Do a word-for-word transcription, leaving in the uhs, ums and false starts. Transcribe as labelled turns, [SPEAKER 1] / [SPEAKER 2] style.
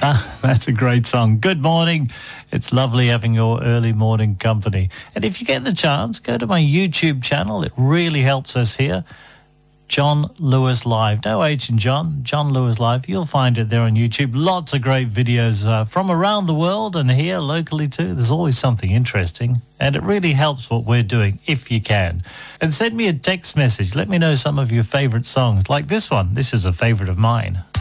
[SPEAKER 1] Ah, that's a great song. Good morning. It's lovely having your early morning company. And if you get the chance, go to my YouTube channel. It really helps us here. John Lewis Live. No H in John. John Lewis Live. You'll find it there on YouTube. Lots of great videos uh, from around the world and here locally too. There's always something interesting. And it really helps what we're doing if you can. And send me a text message. Let me know some of your favorite songs. Like this one. This is a favorite of mine.